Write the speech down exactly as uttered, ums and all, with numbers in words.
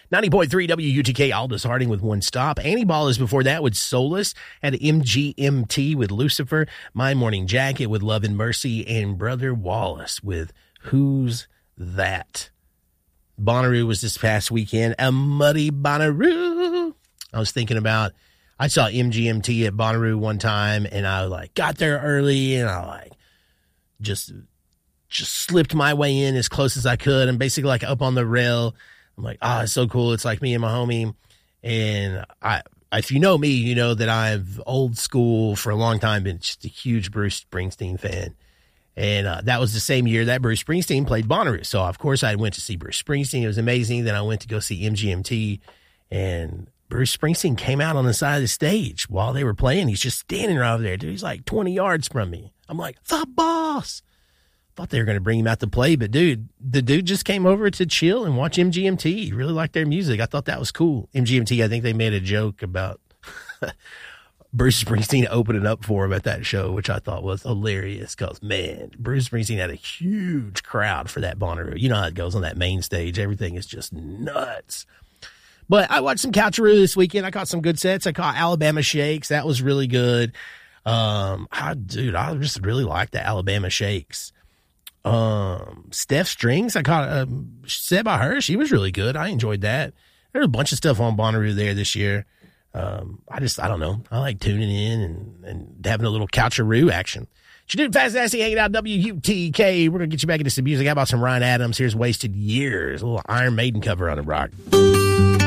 ninety point three W U T K, Aldous Harding with One Stop. Annie Ball is before that with Soulless. Had M G M T with Lucifer. My Morning Jacket with Love and Mercy. And Brother Wallace with Who's That? Bonnaroo was this past weekend. A muddy Bonnaroo. I was thinking about, I saw M G M T at Bonnaroo one time, and I like got there early, and I like just just slipped my way in as close as I could. And basically like up on the rail. I'm like, ah, oh, it's so cool. It's like me and my homie. And I, if you know me, you know that I've old school for a long time, been just a huge Bruce Springsteen fan. And uh, that was the same year that Bruce Springsteen played Bonnaroo. So, of course, I went to see Bruce Springsteen. It was amazing. Then I went to go see M G M T. And Bruce Springsteen came out on the side of the stage while they were playing. He's just standing right over there. Dude, he's like twenty yards from me. I'm like, the boss. Thought they were going to bring him out to play, but dude, the dude just came over to chill and watch M G M T. He really liked their music. I thought that was cool. M G M T, I think they made a joke about Bruce Springsteen opening up for him at that show, which I thought was hilarious because, man, Bruce Springsteen had a huge crowd for that Bonnaroo. You know how it goes on that main stage. Everything is just nuts. But I watched some Coucharoo this weekend. I caught some good sets. I caught Alabama Shakes. That was really good. Um, I, dude, I just really liked the Alabama Shakes. Um, Steph Strings, I caught um, said by her, she was really good. I enjoyed that. There's a bunch of stuff on Bonnaroo there this year. Um, I just, I don't know. I like tuning in and, and having a little Coucharoo action. What you doing, Fast Nasty, hanging out W U T K. We're going to get you back into some music. How about some Ryan Adams? Here's Wasted Years, a little Iron Maiden cover on the rock.